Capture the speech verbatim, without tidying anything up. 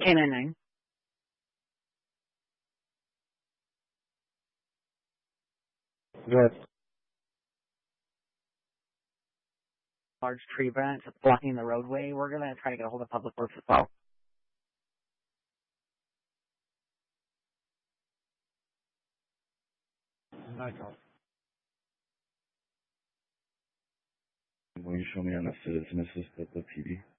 K nine nine. Good. Large tree branch blocking the roadway. We're going to try to get a hold of Public Works as well. Michael. Will you show me on the citizen assist at the P D?